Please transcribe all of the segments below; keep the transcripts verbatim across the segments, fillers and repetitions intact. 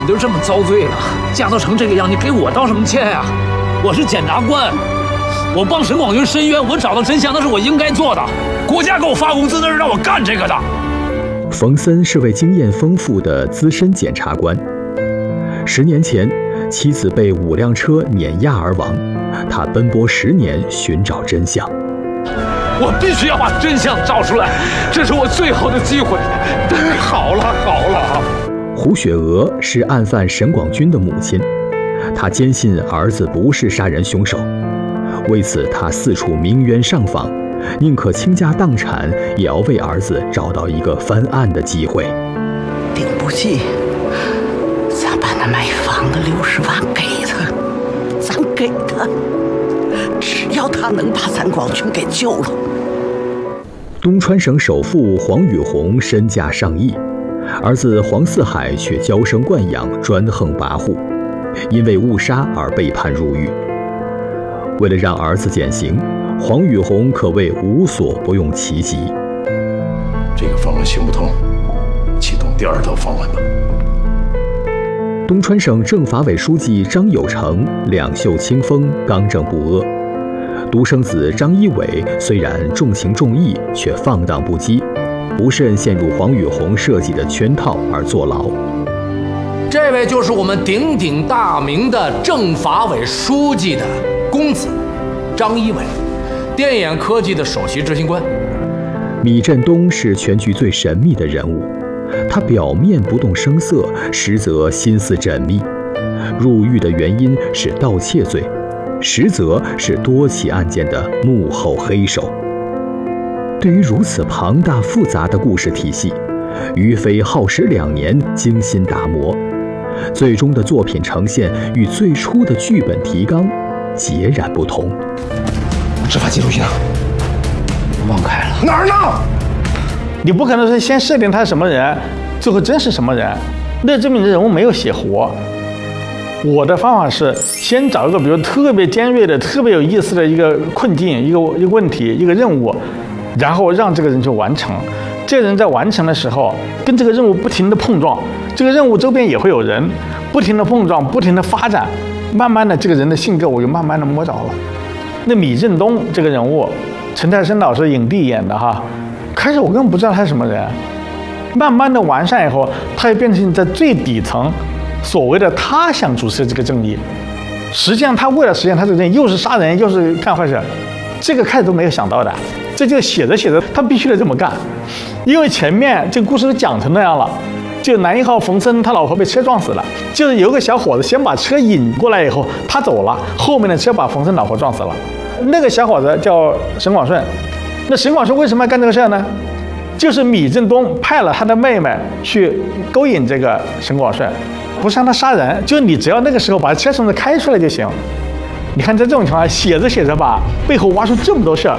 你都这么遭罪了，嫁都成这个样，你给我道什么歉呀？我是检察官，我帮沈广军申冤，我找到真相，那是我应该做的。国家给我发工资，那是让我干这个的。 冯森是位经验丰富的资深检察官。十年前，妻子被五辆车碾压而亡，他奔波十年寻找真相。 我必须要把真相找出来，这是我最后的机会。好了好了。 胡雪娥是案犯沈广军的母亲，她坚信儿子不是杀人凶手，为此她四处鸣冤上访，宁可倾家荡产，也要为儿子找到一个翻案的机会。 顶不济，咱把那买房的六十万给他，咱给他，只要他能把咱广军给救了。 东川省首富黄宇红身价上亿，儿子黄四海却娇生惯养，专横跋扈，因为误杀而被判入狱。为了让儿子减刑，黄宇红可谓无所不用其极。 这个方案行不通，启动第二套方案吧。 东川省政法委书记张有成两袖清风，刚正不阿。独生子张一伟虽然重情重义，却放荡不羁，不慎陷入黄宇红设计的圈套而坐牢。 这位就是我们鼎鼎大名的政法委书记的公子张一伟，电眼科技的首席执行官。 米振东是全局最神秘的人物，他表面不动声色，实则心思缜密。入狱的原因是盗窃罪，实则是多起案件的幕后黑手。对于如此庞大复杂的故事体系，于飞耗时两年精心打磨，最终的作品呈现与最初的剧本提纲截然不同。 执法记录仪呢？ 忘开了。 哪儿呢？ 你不可能是先设定他是什么人，最后真是什么人，那证明这人物没有写活。我的方法是先找一个比如特别尖锐的、特别有意思的一个困境、一个一个问题、一个任务，然后让这个人去完成。这个人在完成的时候，跟这个任务不停的碰撞，这个任务周边也会有人不停的碰撞、不停的发展，慢慢的这个人的性格我就慢慢的摸着了。那米振东这个人物，陈泰生老师影帝演的哈，开始我根本不知道他是什么人，慢慢的完善以后，他也变成在最底层。所谓的他想主持这个正义，实际上他为了实现他这个正义，又是杀人又是干坏事，这个开始都没有想到的，这就写着写着他必须得这么干，因为前面这个故事都讲成那样了，就男一号冯森他老婆被车撞死了，就是有个小伙子先把车引过来以后他走了，后面的车把冯森老婆撞死了。那个小伙子叫沈广顺，那沈广顺为什么要干这个事呢？就是米振东派了他的妹妹去勾引这个沈广顺，不是让他杀人，就是你只要那个时候把车从这开出来就行。你看在这种情况下写着写着吧，背后挖出这么多事儿。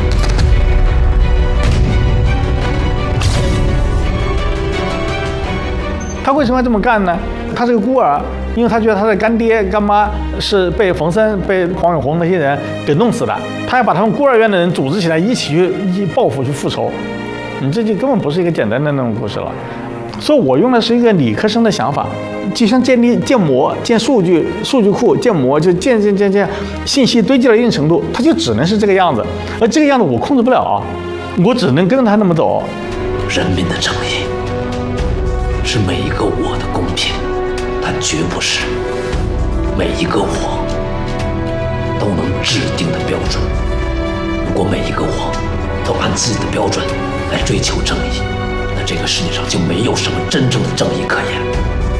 他为什么要这么干呢？他是个孤儿，因为他觉得他的干爹干妈是被冯森、被黄永红那些人给弄死的，他要把他们孤儿院的人组织起来，一起去一报复去复仇。你这就根本不是一个简单的那种故事了。所以我用的是一个理科生的想法，就像建立建模、建数据、数据库建模，就建建建建，信息堆积到一定程度，它就只能是这个样子，而这个样子我控制不了啊，我只能跟着他那么走。 人民的正义是每一个我的公平，但绝不是每一个我都能制定的标准。如果每一个我都按自己的标准来追求正义，那这个世界上就没有什么真正的正义可言。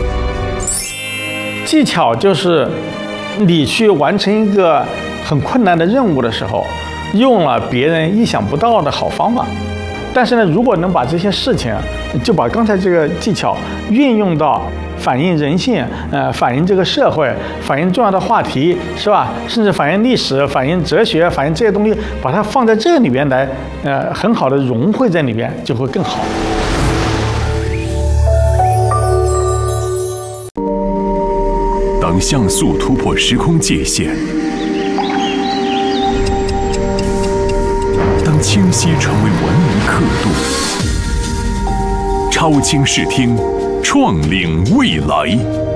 技巧就是你去完成一个很困难的任务的时候，用了别人意想不到的好方法。但是呢，如果能把这些事情，就把刚才这个技巧运用到反映人性，呃，反映这个社会，反映重要的话题，是吧？甚至反映历史、反映哲学、反映这些东西，把它放在这里边来，呃，很好的融汇在里边，就会更好。 当像素突破时空界限，当清晰成为文明刻度，超清视听，创领未来。